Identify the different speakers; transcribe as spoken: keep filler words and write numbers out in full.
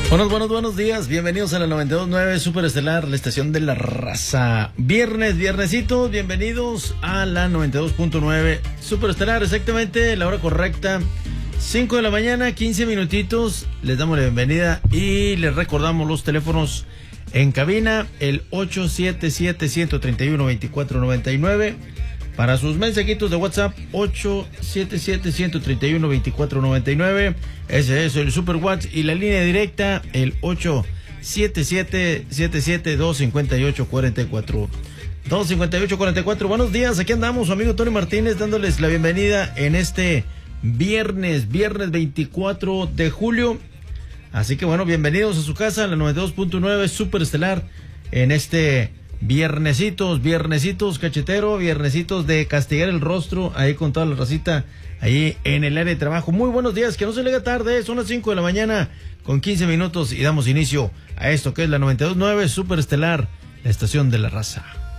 Speaker 1: Buenos, buenos, buenos días. Bienvenidos a la noventa y dos punto nueve Super Estelar, la estación de la raza. Viernes, viernesitos, bienvenidos a la noventa y dos punto nueve Super Estelar. Exactamente la hora correcta, cinco de la mañana, quince minutitos. Les damos la bienvenida y les recordamos los teléfonos en cabina, el ocho siete siete, uno tres uno, dos cuatro nueve nueve. Para sus mensajitos de WhatsApp, ocho siete siete, uno tres uno, dos cuatro nueve nueve. Ese es el Super WhatsApp. Y la línea directa, el ocho siete siete, siete siete dos, cinco ocho cuatro cuatro. dos cinco ocho cuatro cuatro. Buenos días, aquí andamos, su amigo Tony Martínez, dándoles la bienvenida en este viernes, viernes veinticuatro de julio. Así que bueno, bienvenidos a su casa, a la noventa y dos punto nueve Super Estelar, en este viernesitos, viernesitos cachetero, viernesitos de castigar el rostro, ahí con toda la racita, ahí en el área de trabajo. Muy buenos días, que no se le haga tarde, son las cinco de la mañana con quince minutos y damos inicio a esto que es la noventa y dos punto nueve Super Estelar, la estación de la raza.